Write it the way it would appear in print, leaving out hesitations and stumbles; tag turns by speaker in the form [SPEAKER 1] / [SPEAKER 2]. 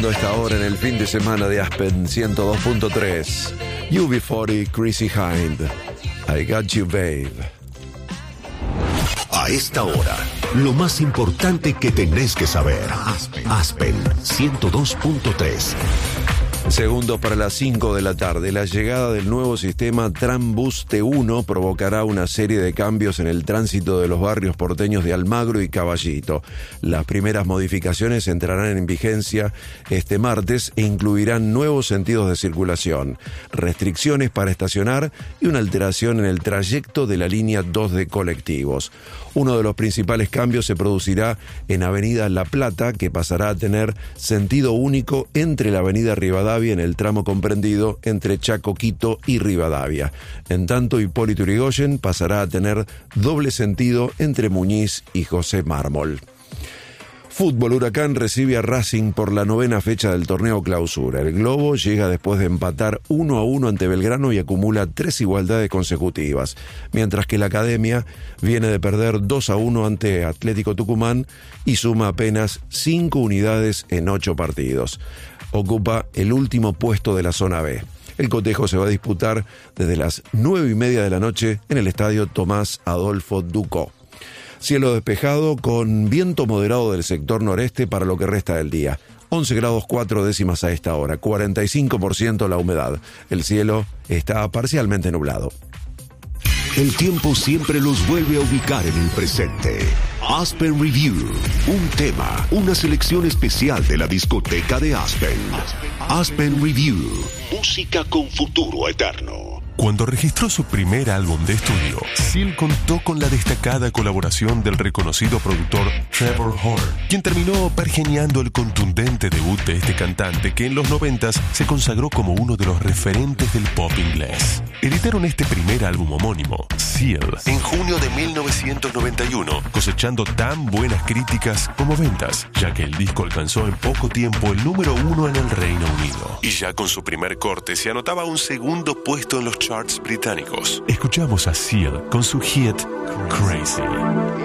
[SPEAKER 1] sonando a esta hora en el fin de semana de Aspen 102.3. UB40, Chrissy Hind. I Got You, Babe.
[SPEAKER 2] A esta hora, lo más importante que tenés que saber. Aspen 102.3.
[SPEAKER 1] Segundos para las 5 de la tarde. La llegada del nuevo sistema Trambus T1 provocará una serie de cambios en el tránsito de los barrios porteños de Almagro y Caballito. Las primeras modificaciones entrarán en vigencia este martes e incluirán nuevos sentidos de circulación, restricciones para estacionar y una alteración en el trayecto de la línea 2 de colectivos. Uno de los principales cambios se producirá en Avenida La Plata, que pasará a tener sentido único entre la Avenida Rivadavia en el tramo comprendido entre Chaco, Quito y Rivadavia. En tanto, Hipólito Yrigoyen pasará a tener doble sentido entre Muñiz y José Mármol. Fútbol. Huracán recibe a Racing por la 9ª fecha del torneo Clausura. El Globo llega después de empatar 1-1 ante Belgrano y acumula 3 igualdades consecutivas, mientras que la Academia viene de perder 2-1 ante Atlético Tucumán y suma apenas 5 unidades en 8 partidos. Ocupa el último puesto de la zona B. El cotejo se va a disputar desde las 9:30 de la noche en el estadio Tomás Adolfo Ducó. Cielo despejado con viento moderado del sector noreste para lo que resta del día. 11 grados 4 décimas a esta hora, 45% la humedad. El cielo está parcialmente nublado.
[SPEAKER 2] El tiempo siempre los vuelve a ubicar en el presente. Aspen Review, un tema, una selección especial de la discoteca de Aspen. Aspen Review, música con futuro eterno.
[SPEAKER 3] Cuando registró su primer álbum de estudio, Seal contó con la destacada colaboración del reconocido productor Trevor Horn, quien terminó pergeñando el contundente debut de este cantante que en los 90s se consagró como uno de los referentes del pop inglés. Editaron este primer álbum homónimo, Seal, en junio de 1991, cosechando tan buenas críticas como ventas, ya que el disco alcanzó en poco tiempo el número 1 en el Reino Unido. Y ya con su primer corte se anotaba un segundo puesto en los charts británicos. Escuchamos a Seal con su hit Crazy.